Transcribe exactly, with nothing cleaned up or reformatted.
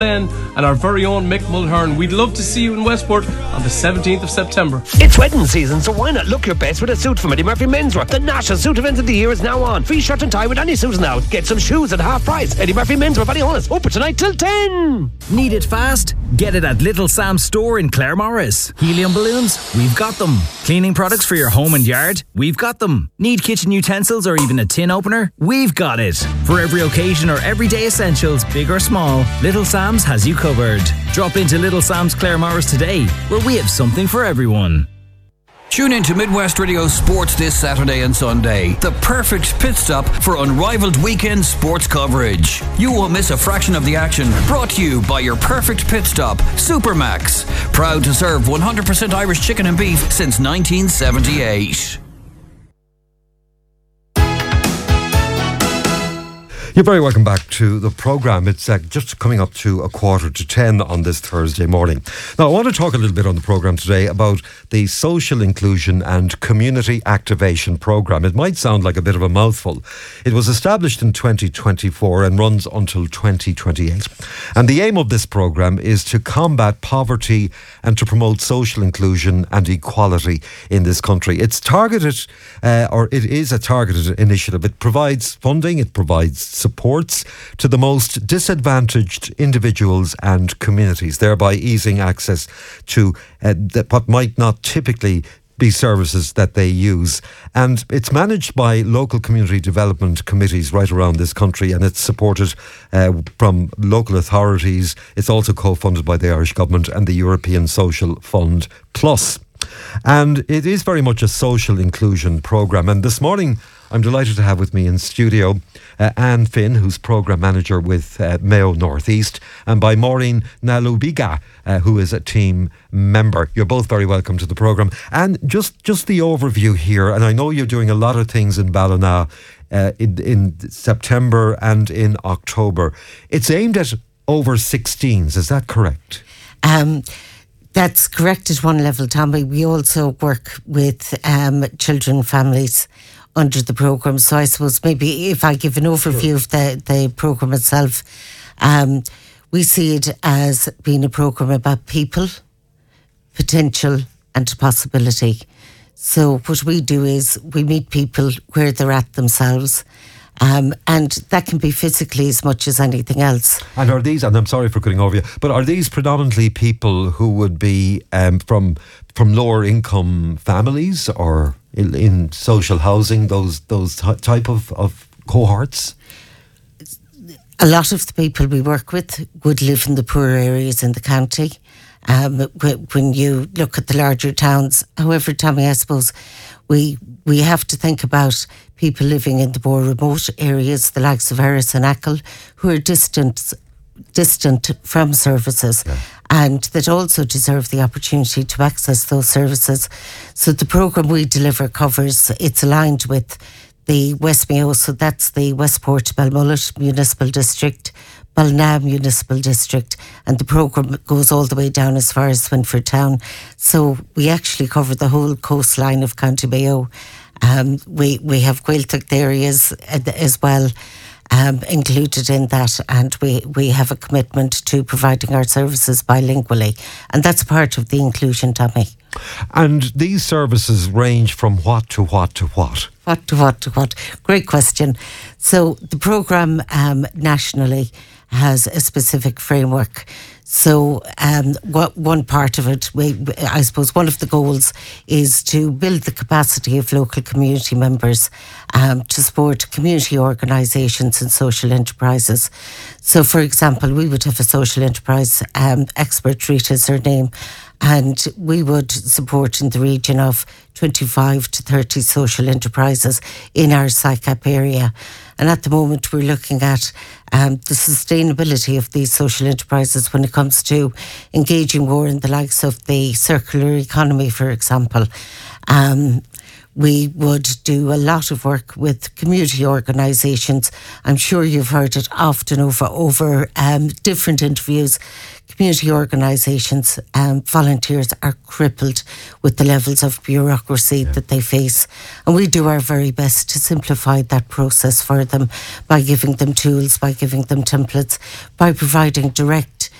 and our very own Mick Mulhern. We'd love to see you in Westport on the seventeenth of September. It's wedding season, so why not look your best with a suit from Eddie Murphy Menswear? The national suit event of the year is now on. Free shirt and tie with any suit now. Get some shoes at half price. Eddie Murphy Menswear, Ballyhonus. Open tonight till ten. Need it fast? Get it at Little Sam's store in Claremorris. Helium balloons? We've got them. Cleaning products for your home and yard? We've got them. Need kitchen utensils or even a tin opener? We've got it. For every occasion or everyday essentials, big or small, Little Sam's has you covered. Drop into Little Sam's Claremorris today, where we have something for everyone. Tune in to Midwest Radio Sports this Saturday and Sunday. The perfect pit stop for unrivaled weekend sports coverage. You won't miss a fraction of the action. Brought to you by your perfect pit stop, Supermax. Proud to serve one hundred percent Irish chicken and beef since nineteen seventy-eight. You're very welcome back to the programme. It's uh, just coming up to a quarter to ten on this Thursday morning. Now, I want to talk a little bit on the programme today about the Social Inclusion and Community Activation Programme. It might sound like a bit of a mouthful. It was established in twenty twenty-four and runs until twenty twenty-eight. And the aim of this programme is to combat poverty and to promote social inclusion and equality in this country. It's targeted, uh, or it is a targeted initiative. It provides funding, it provides supports to the most disadvantaged individuals and communities, thereby easing access to uh, the, what might not typically be services that they use. And it's managed by local community development committees right around this country, and it's supported uh, from local authorities. It's also co-funded by the Irish Government and the European Social Fund Plus. And it is very much a social inclusion programme. And this morning, I'm delighted to have with me in studio uh, Anne Finn, who's Programme Manager with uh, Mayo North East, and by Maureen Nalubiga, uh, who is a team member. You're both very welcome to the programme. And just, just the overview here, and I know you're doing a lot of things in Ballina uh, in, in September and in October. It's aimed at over sixteens, is that correct? Um That's correct at one level, Tommy. We also work with um, children, families under the programme. So I suppose maybe if I give an overview of the, the programme itself, um, we see it as being a programme about people, potential and possibility. So what we do is we meet people where they're at themselves. Um, and that can be physically as much as anything else. And are these, and I'm sorry for cutting over you, but are these predominantly people who would be um, from from lower income families or in, in social housing, those those t- type of, of cohorts? A lot of the people we work with would live in the poorer areas in the county. Um, when you look at the larger towns, however, Tommy, I suppose we we have to think about people living in the more remote areas, the likes of Erris and Achill, who are distant distant from services, yeah, and that also deserve the opportunity to access those services. So the programme we deliver covers, it's aligned with the West Mayo, so that's the Westport Belmullet Municipal District, Ballina Municipal District, and the programme goes all the way down as far as Swinford Town. So we actually cover the whole coastline of County Mayo. Um, we, we have Gaeltacht areas as well um, included in that, and we, we have a commitment to providing our services bilingually, and that's part of the inclusion, Tommy. And these services range from what to what to what? What to what to what? Great question. So the programme um, nationally has a specific framework. So um, what, one part of it, we, I suppose one of the goals is to build the capacity of local community members um, to support community organisations and social enterprises. So for example, we would have a social enterprise um, expert, Rita is her name, and we would support in the region of twenty-five to thirty social enterprises in our S I C A P area. And at the moment, we're looking at um, the sustainability of these social enterprises when it comes to engaging more in the likes of the circular economy, for example. Um, we would do a lot of work with community organisations. I'm sure you've heard it often over, over um, different interviews. Community organisations, um, volunteers are crippled with the levels of bureaucracy yeah. that they face. And we do our very best to simplify that process for them by giving them tools, by giving them templates, by providing direct